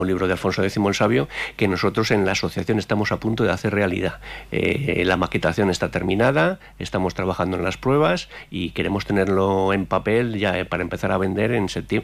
un libro de Alfonso X el Sabio, que nosotros en la asociación estamos a punto de hacer realidad. La maquetación está terminada, estamos trabajando en las pruebas y queremos tenerlo en papel ya para empezar a vender en